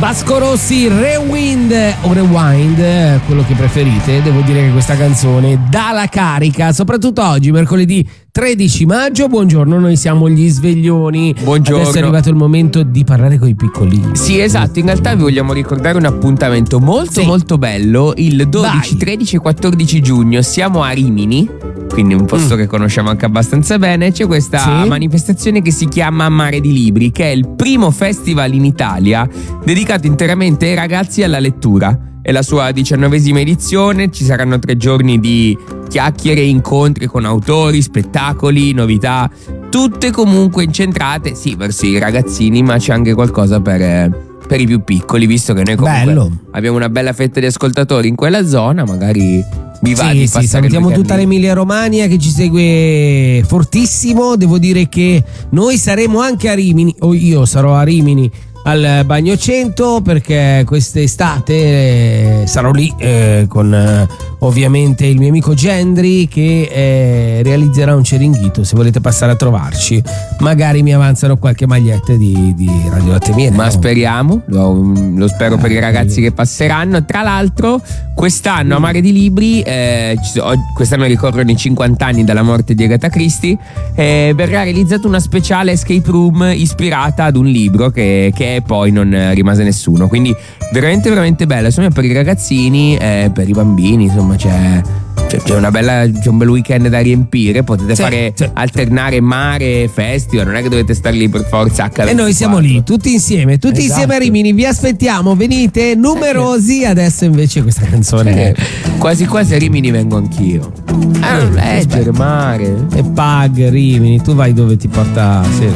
Vasco Rossi, Rewind o Rewind, quello che preferite. Devo dire che questa canzone dà la carica, soprattutto oggi, mercoledì 13 maggio. Buongiorno, noi siamo gli sveglioni. Buongiorno. Adesso è arrivato il momento di parlare con i piccolini. Sì, esatto, in realtà vi vogliamo ricordare un appuntamento molto bello. Il 12, 13 e 14 giugno siamo a Rimini, quindi un posto che conosciamo anche abbastanza bene. C'è questa manifestazione che si chiama Mare di Libri, che è il primo festival in Italia dedicato interamente ai ragazzi e alla lettura. È la sua 19ª edizione, ci saranno 3 giorni di chiacchiere e incontri con autori, spettacoli, novità, tutte comunque incentrate, sì, verso i ragazzini, ma c'è anche qualcosa per i più piccoli, visto che noi comunque abbiamo una bella fetta di ascoltatori in quella zona, magari vi va di passare. Salutiamo tutta l'Emilia Romagna che ci segue fortissimo. Devo dire che noi saremo anche a Rimini, o io sarò a Rimini al Bagno 100, perché quest'estate sarò lì con ovviamente il mio amico Gendry, che realizzerà un Ceringhito. Se volete passare a trovarci, magari mi avanzano qualche maglietta di Radio Latte Miele. Ma speriamo, lo spero per i ragazzi che passeranno. Tra l'altro quest'anno a Mare di Libri, quest'anno ricorrono i 50 anni dalla morte di Agatha Christie, verrà realizzata una speciale escape room ispirata ad un libro che poi non rimase nessuno, quindi veramente bello, insomma, per i ragazzini, per i bambini, insomma c'è un bel weekend da riempire. Potete alternare mare e festival, non è che dovete stare lì per forza H24. E noi siamo lì tutti insieme a Rimini, vi aspettiamo, venite numerosi. Adesso invece questa canzone quasi a Rimini vengo anch'io. Leggere, mare e Pag Rimini, tu vai dove ti porta.